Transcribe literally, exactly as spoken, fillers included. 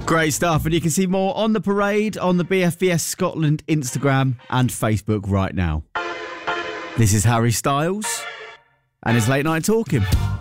Great stuff. And you can see more on the parade on the B F B S Scotland Instagram and Facebook right now. This is Harry Styles and his Late Night Talking.